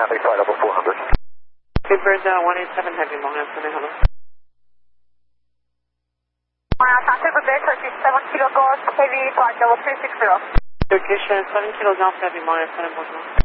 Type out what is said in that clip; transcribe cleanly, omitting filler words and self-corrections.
Heavy flight level 400. Clippers 187 Heavy, Long Island Center, hello. Taxi good day, Turkish 7 Kilo Golf, Heavy flight level 360. Turkish 7 Kilo Golf Heavy, Long Island Center, bonjour.